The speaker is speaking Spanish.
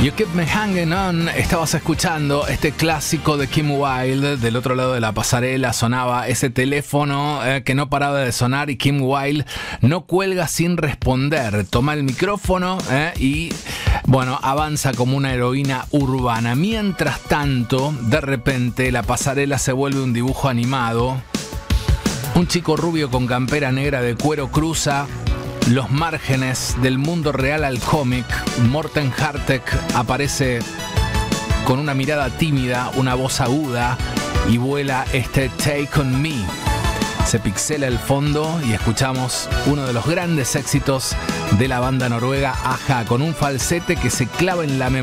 You Keep Me Hanging On. Estabas escuchando este clásico de Kim Wilde. Del otro lado de la pasarela sonaba ese teléfono que no paraba de sonar y Kim Wilde no cuelga sin responder. Toma el micrófono y, bueno, avanza como una heroína urbana. Mientras tanto, de repente, la pasarela se vuelve un dibujo animado. Un chico rubio con campera negra de cuero cruza los márgenes del mundo real al cómic. Morten Hartek aparece con una mirada tímida, una voz aguda y vuela este Take On Me. Se pixela el fondo y escuchamos uno de los grandes éxitos de la banda noruega A-ha, con un falsete que se clava en la memoria.